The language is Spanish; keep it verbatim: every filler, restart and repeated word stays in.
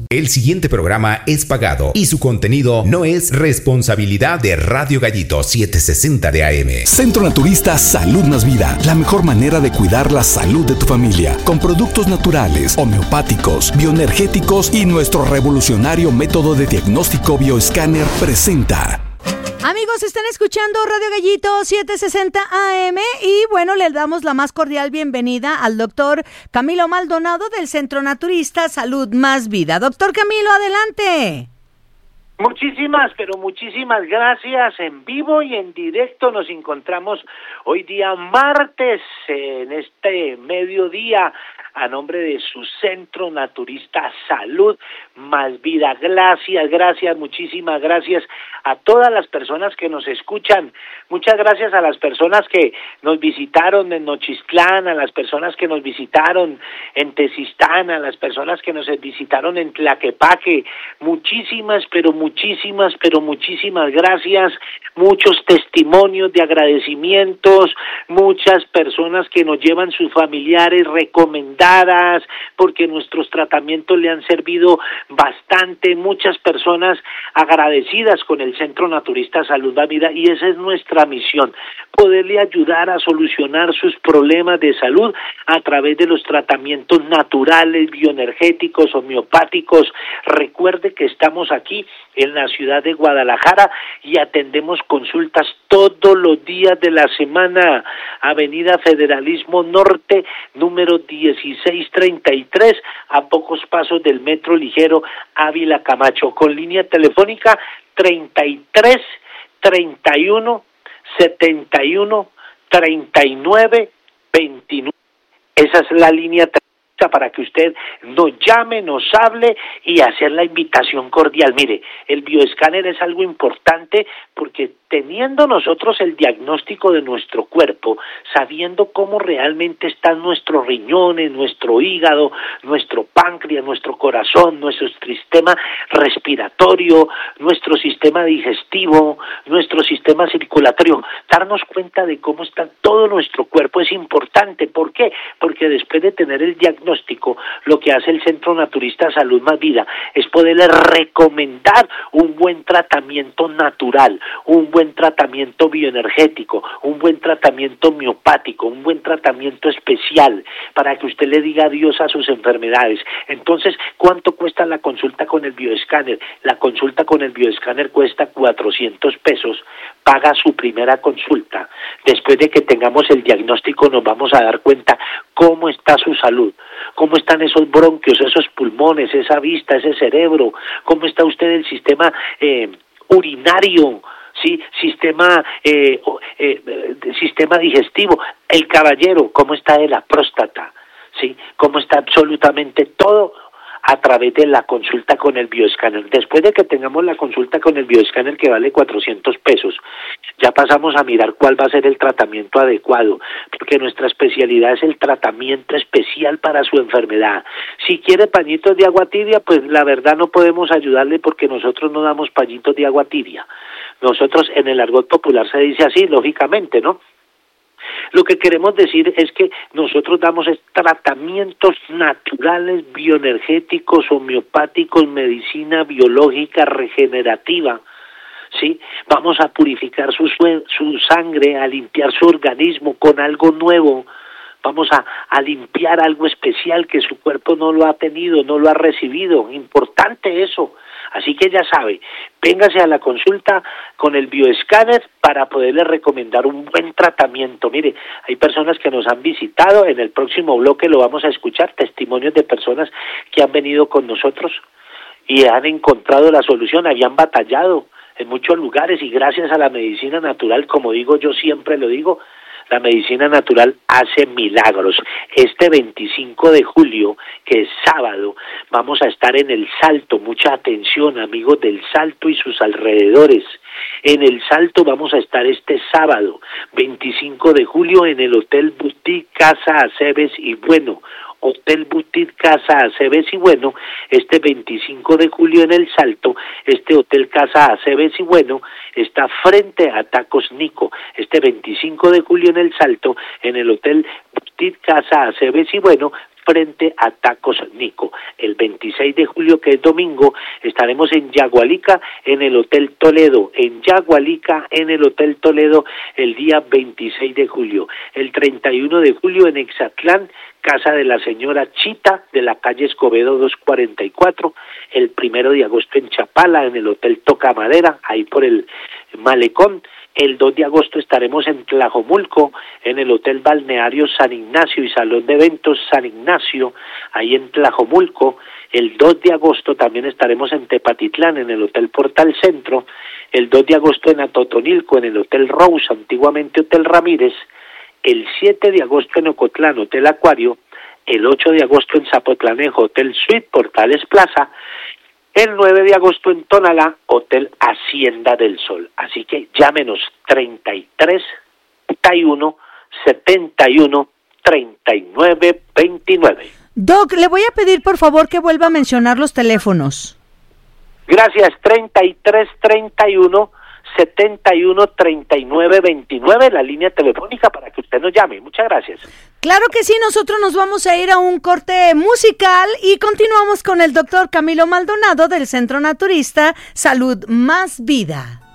El siguiente programa es pagado y su contenido no es responsabilidad de Radio Gallito setecientos sesenta de A M. Centro Naturista Salud Más Vida. La mejor manera de cuidar la salud de tu familia. Con productos naturales, homeopáticos, bioenergéticos y nuestro revolucionario método de diagnóstico bioescáner presenta. Amigos, están escuchando Radio Gallito setecientos sesenta A M y bueno, les damos la más cordial bienvenida al doctor Camilo Maldonado del Centro Naturista Salud Más Vida. Doctor Camilo, adelante. Muchísimas, pero muchísimas gracias. En vivo y en directo nos encontramos hoy día martes en este mediodía a nombre de su Centro Naturista Salud Más Vida. Gracias, gracias, muchísimas gracias a todas las personas que nos escuchan. Muchas gracias a las personas que nos visitaron en Nochistlán, a las personas que nos visitaron en Tezistán, a las personas que nos visitaron en Tlaquepaque. Muchísimas, pero muchísimas, pero muchísimas gracias. Muchos testimonios de agradecimientos, muchas personas que nos llevan sus familiares recomendadas porque nuestros tratamientos le han servido bastante, muchas personas agradecidas con el Centro Naturista Salud Más Vida, y esa es nuestra misión, poderle ayudar a solucionar sus problemas de salud a través de los tratamientos naturales, bioenergéticos, homeopáticos. Recuerde que estamos aquí en la ciudad de Guadalajara y atendemos consultas todos los días de la semana. Avenida Federalismo Norte, número dieciséis treinta y tres, a pocos pasos del Metro Ligero Ávila Camacho, con línea telefónica treinta y tres, treinta y uno, setenta y uno, treinta y nueve, veintinueve. Esa es la línea telefónica para que usted nos llame, nos hable y hacer la invitación cordial. Mire, el bioescáner es algo importante porque teniendo nosotros el diagnóstico de nuestro cuerpo, sabiendo cómo realmente están nuestros riñones, nuestro hígado, nuestro páncreas, nuestro corazón, nuestro sistema respiratorio, nuestro sistema digestivo, nuestro sistema circulatorio, darnos cuenta de cómo está todo nuestro cuerpo es importante. ¿Por qué? Porque después de tener el diagnóstico, lo que hace el Centro Naturista Salud Más Vida es poderle recomendar un buen tratamiento natural, un buen tratamiento bioenergético, un buen tratamiento homeopático, un buen tratamiento especial para que usted le diga adiós a sus enfermedades. Entonces, ¿cuánto cuesta la consulta con el bioescáner? La consulta con el bioescáner cuesta cuatrocientos pesos. Paga su primera consulta. Después de que tengamos el diagnóstico nos vamos a dar cuenta cómo está su salud, cómo están esos bronquios, esos pulmones, esa vista, ese cerebro, cómo está usted el sistema eh, urinario, sí, sistema eh, eh, sistema digestivo, el caballero, cómo está de la próstata, sí, cómo está absolutamente todo a través de la consulta con el bioescáner. Después de que tengamos la consulta con el bioescáner, que vale cuatrocientos pesos, ya pasamos a mirar cuál va a ser el tratamiento adecuado, porque nuestra especialidad es el tratamiento especial para su enfermedad. Si quiere pañitos de agua tibia, pues la verdad no podemos ayudarle porque nosotros no damos pañitos de agua tibia. Nosotros, en el argot popular se dice así, lógicamente, ¿no? Lo que queremos decir es que nosotros damos tratamientos naturales, bioenergéticos, homeopáticos, medicina biológica regenerativa, ¿sí? Vamos a purificar su, su sangre, a limpiar su organismo con algo nuevo. Vamos a, a limpiar algo especial que su cuerpo no lo ha tenido, no lo ha recibido. Importante eso. Así que ya sabe, véngase a la consulta con el bioescáner para poderle recomendar un buen tratamiento. Mire, hay personas que nos han visitado, en el próximo bloque lo vamos a escuchar, testimonios de personas que han venido con nosotros y han encontrado la solución, habían batallado en muchos lugares y gracias a la medicina natural, como digo yo siempre lo digo, la medicina natural hace milagros. Este veinticinco de julio, que es sábado, vamos a estar en El Salto. Mucha atención, amigos del Salto y sus alrededores. En El Salto vamos a estar este sábado, veinticinco de julio, en el Hotel Boutique Casa Aceves y Bueno. Hotel Boutique Casa Aceves y Bueno, este veinticinco de julio en El Salto. Este Hotel Casa Aceves y Bueno está frente a Tacos Nico. Este veinticinco de julio en El Salto, en el Hotel Boutique Casa Aceves y Bueno, frente a Tacos Nico. El veintiséis de julio, que es domingo, estaremos en Yagualica, en el Hotel Toledo, en Yagualica, en el Hotel Toledo, el día veintiséis de julio. El treinta y uno de julio en Exatlán, casa de la señora Chita, de la calle Escobedo doscientos cuarenta y cuatro. El primero de agosto en Chapala, en el Hotel Tocamadera, ahí por el Malecón. El dos de agosto estaremos en Tlajomulco, en el Hotel Balneario San Ignacio y Salón de Eventos San Ignacio, ahí en Tlajomulco. El dos de agosto también estaremos en Tepatitlán, en el Hotel Portal Centro. El dos de agosto en Atotonilco, en el Hotel Rose, antiguamente Hotel Ramírez. El siete de agosto en Ocotlán, Hotel Acuario. El ocho de agosto en Zapotlanejo, Hotel Suite Portales Plaza. El nueve de agosto en Tonalá, Hotel Hacienda del Sol. Así que llámenos treinta y tres, treinta y uno, setenta y uno, treinta y nueve, veintinueve. Doc, le voy a pedir por favor que vuelva a mencionar los teléfonos. Gracias, treinta y tres, treinta y uno, setenta y uno, treinta y nueve, veintinueve, la línea telefónica para que usted nos llame. Muchas gracias. Claro que sí, nosotros nos vamos a ir a un corte musical y continuamos con el doctor Camilo Maldonado del Centro Naturista Salud Más Vida.